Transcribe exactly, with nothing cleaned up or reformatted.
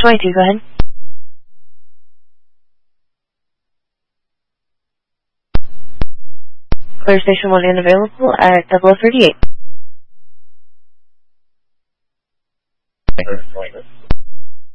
twenty-two, go ahead. Clear station one and available at double oh thirty-eight.